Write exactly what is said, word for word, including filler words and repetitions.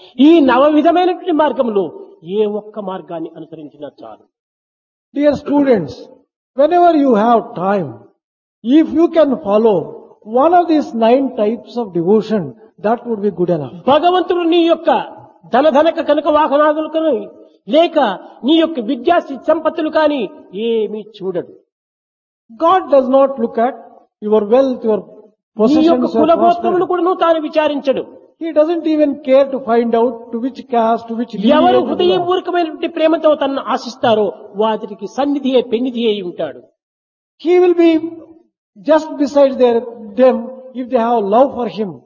ఈ నవ విధమైనటువంటి మార్గంలో ఏ ఒక్క మార్గాన్ని అనుసరించినా చాలు. Dear students, whenever you have time, if you can follow one of these nine types of devotion, that would be good enough. భగవంతుడు నీ యొక్క ధనధనక కనుక వాహనాదులు కానీ లేక నీ యొక్క విద్యా సంపత్తులు కానీ ఏమీ చూడడు. God does not look at your wealth, your నీ యొక్క possessions, your కులగోత్రములు prosperity. కూడా తాను విచారించడు. He doesn't even care to find out to which caste, to which ఎవరు lineage you belong. హృదయపూర్వకమైనటువంటి ప్రేమతో తనను ఆశిస్తారో వాటికి సన్నిధి అయి పెన్నిధి అయి ఉంటాడు. He will be just beside their, them if they have love for him.